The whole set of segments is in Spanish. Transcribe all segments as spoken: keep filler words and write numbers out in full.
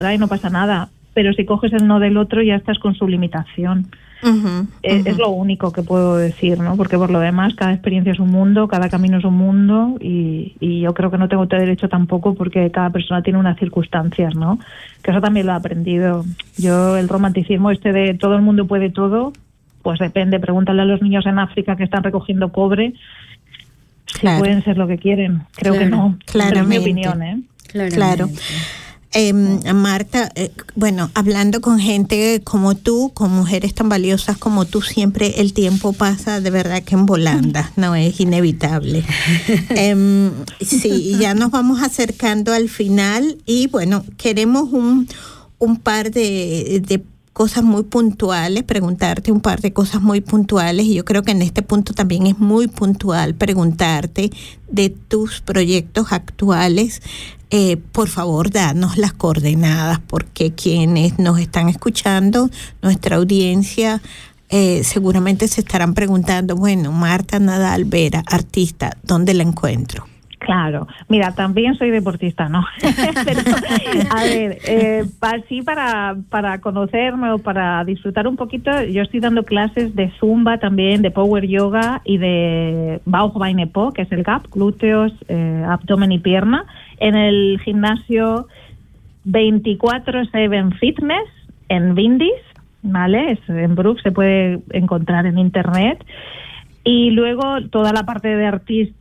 y no pasa nada. Pero si coges el no del otro ya estás con su limitación. Uh-huh, es, uh-huh. es lo único que puedo decir, ¿no? Porque por lo demás cada experiencia es un mundo, cada camino es un mundo y, y yo creo que no tengo derecho tampoco porque cada persona tiene unas circunstancias, ¿no? Que eso también lo he aprendido. Yo el romanticismo este de todo el mundo puede todo, pues depende. Pregúntale a los niños en África que están recogiendo cobre claro. si pueden ser lo que quieren. Creo claro, que no. Claramente. Pero es mi opinión, ¿eh? Claramente. Claro. Eh, Marta, eh, bueno, hablando con gente como tú, con mujeres tan valiosas como tú, siempre el tiempo pasa de verdad que en volanda, no es inevitable. eh, sí, ya nos vamos acercando al final y bueno, queremos un, un par de, de cosas muy puntuales, preguntarte un par de cosas muy puntuales y yo creo que en este punto también es muy puntual preguntarte de tus proyectos actuales. Eh, por favor, danos las coordenadas porque quienes nos están escuchando, nuestra audiencia, eh, seguramente se estarán preguntando, bueno, Marta Nadal Vera, artista, ¿dónde la encuentro? Claro, mira, también soy deportista, ¿no? Pero, a ver, eh, así para, para conocerme o para disfrutar un poquito, yo estoy dando clases de Zumba también, de Power Yoga y de Bauch Beine Po, que es el gap, glúteos, eh, abdomen y pierna, en el gimnasio veinticuatro siete Fitness en Vindis, ¿vale? Es en Brook, se puede encontrar en internet. Y luego toda la parte de artista,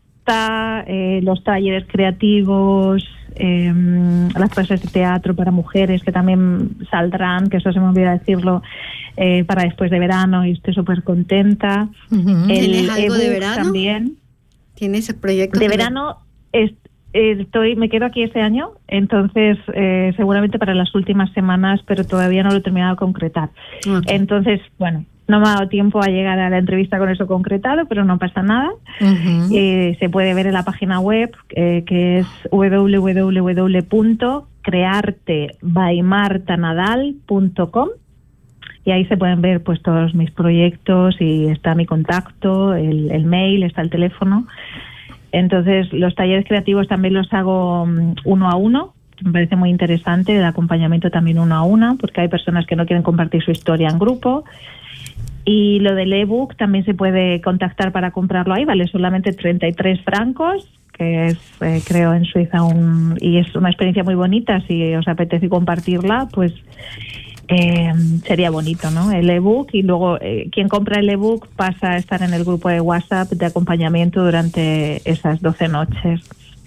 Eh, los talleres creativos, eh, las clases de teatro para mujeres que también saldrán, que eso se me olvida decirlo, eh, para después de verano y estoy súper contenta. Uh-huh. ¿Tienes algo de verano? También. ¿Tienes proyectos? De verano es, estoy, me quedo aquí este año, entonces eh, seguramente para las últimas semanas, pero todavía no lo he terminado de concretar. Okay. Entonces, bueno, no me ha dado tiempo a llegar a la entrevista con eso concretado, pero no pasa nada. Uh-huh. Eh, se puede ver en la página web, eh, que es doble u doble u doble u punto crearte by marta nadal punto com y ahí se pueden ver pues todos mis proyectos y está mi contacto, el, el mail, está el teléfono. Entonces, los talleres creativos también los hago um, uno a uno. Me parece muy interesante, el acompañamiento también uno a uno, porque hay personas que no quieren compartir su historia en grupo. Y lo del ebook también se puede contactar para comprarlo ahí, vale solamente treinta y tres francos, que es, eh, creo, en Suiza, un, y es una experiencia muy bonita. Si os apetece compartirla, pues eh, sería bonito, ¿no? El ebook, y luego eh, quien compra el ebook pasa a estar en el grupo de WhatsApp de acompañamiento durante esas doce noches.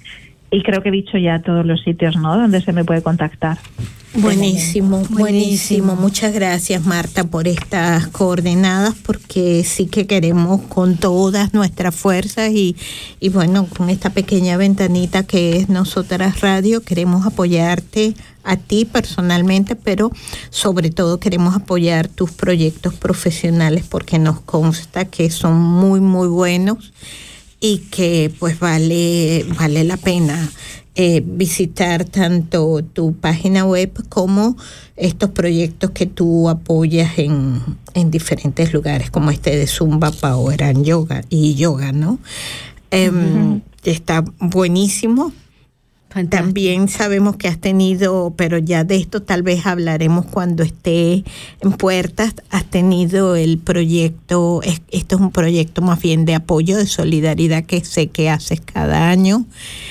Y creo que he dicho ya todos los sitios, ¿no?, donde se me puede contactar. Buenísimo, buenísimo, buenísimo. Muchas gracias, Marta, por estas coordenadas, porque sí que queremos con todas nuestras fuerzas y, y bueno, con esta pequeña ventanita que es Nosotras Radio, queremos apoyarte a ti personalmente, pero sobre todo queremos apoyar tus proyectos profesionales porque nos consta que son muy, muy buenos y que pues vale, vale la pena eh, visitar tanto tu página web como estos proyectos que tú apoyas en, en diferentes lugares, como este de Zumba, Power and Yoga y Yoga, ¿no? Eh, uh-huh. Está buenísimo. Fantástico. También sabemos que has tenido, pero ya de esto tal vez hablaremos cuando esté en puertas, has tenido el proyecto, es, esto es un proyecto más bien de apoyo, de solidaridad que sé que haces cada año.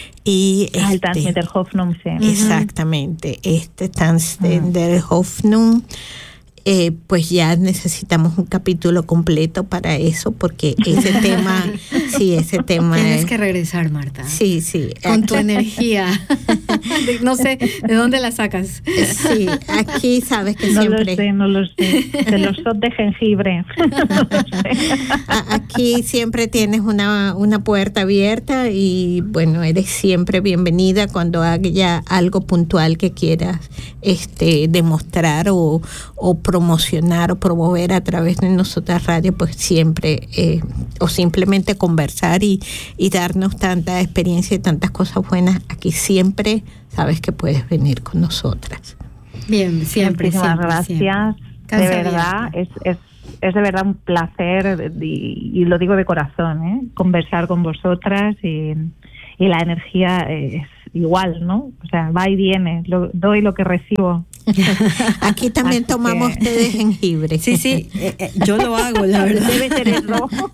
Y ah, el este, Tanzender Hoffnung, sí. Exactamente, este Tanzender uh-huh. Hoffnung. Eh, pues ya necesitamos un capítulo completo para eso, porque ese tema, sí, ese tema... Tienes es, que regresar, Marta. Sí, sí. Con tu energía. No sé, ¿de dónde la sacas? Sí, aquí sabes que no siempre... No lo sé, no lo sé. De los shots de jengibre. No lo sé. Aquí siempre tienes una, una puerta abierta y, bueno, eres siempre bienvenida cuando haya algo puntual que quieras este, demostrar o, o promocionar o promover a través de Nosotras Radio, pues siempre, eh, o simplemente conversar y, y darnos tanta experiencia y tantas cosas buenas, aquí siempre sabes que puedes venir con nosotras. Bien, siempre, Muchísimas siempre, gracias. Siempre. De verdad, es, es, es de verdad un placer y, y lo digo de corazón, ¿eh? Conversar con vosotras y, y la energía es, igual, ¿no? O sea, va y viene, lo, doy lo que recibo. Aquí también Así tomamos que... té de jengibre. Sí, sí, eh, eh, yo lo hago, la verdad. Debe ser el rojo.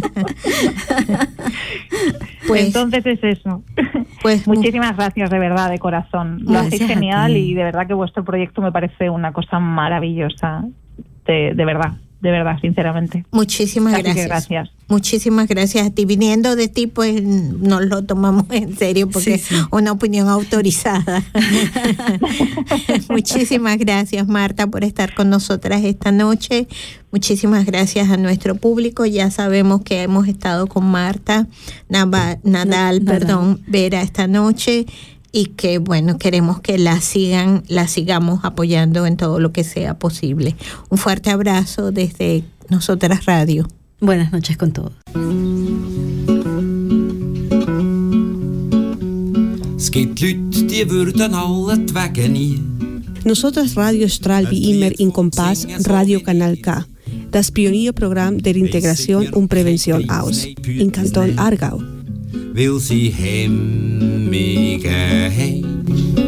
Pues, entonces es eso. Pues muchísimas gracias, de verdad, de corazón. Lo hacéis genial y de verdad que vuestro proyecto me parece una cosa maravillosa. De, de verdad. De verdad, sinceramente. Muchísimas Así gracias. Que gracias. Muchísimas gracias a ti. Viniendo de ti, pues nos lo tomamos en serio porque sí, sí. es una opinión autorizada. Muchísimas gracias, Marta, por estar con nosotras esta noche. Muchísimas gracias a nuestro público. Ya sabemos que hemos estado con Marta Nadal, Nadal, no, perdón, Vera esta noche. Y que, bueno, queremos que la sigan, la sigamos apoyando en todo lo que sea posible. Un fuerte abrazo desde Nosotras Radio. Buenas noches con todos. Nosotras Radio Stralvi Immer in Kompass Radio Kanal K. Das Pionierprogramm der Integration und Prävention aus. In Kanton Aargau. Will sie hemmige heim.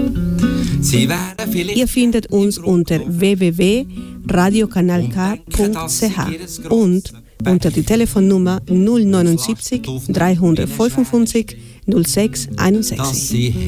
Ihr findet uns unter w w w punkt radiokanalk punkt c h und unter die Telefonnummer null neunundsiebzig dreihundertfünfundfünfzig null sechs einundsechzig.